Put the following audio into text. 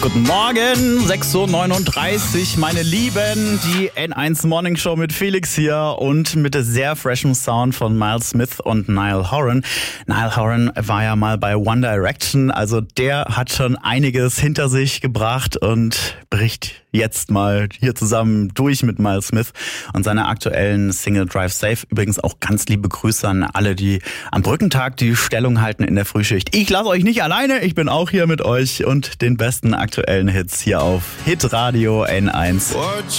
Guten Morgen, 6.39 Uhr, meine Lieben. Die N1 Morning Show mit Felix hier und mit sehr freshem Sound von Miles Smith und Niall Horan. Niall Horan war ja mal bei One Direction, also der hat schon einiges hinter sich gebracht und bricht jetzt mal hier zusammen durch mit Miles Smith und seiner aktuellen Single Drive Safe. Übrigens auch ganz liebe Grüße an alle, die am Brückentag die Stellung halten in der Frühschicht. Ich lasse euch nicht alleine, ich bin auch hier mit euch und den besten aktuellen Hits hier auf Hitradio N1.